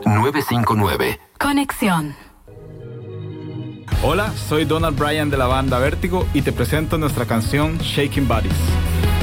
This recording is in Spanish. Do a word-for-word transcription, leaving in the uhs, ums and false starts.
nueve cinco nueve. Conexión. Hola, soy Donald Bryan de la banda Vértigo y te presento nuestra canción Shaking Bodies.